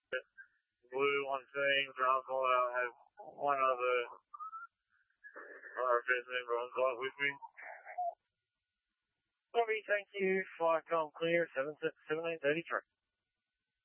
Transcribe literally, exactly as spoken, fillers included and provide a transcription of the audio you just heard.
Blue one thing, John called out, I have one other R F S member on site with me. Copy, thank you, flight com clear, seventeen thirty-three.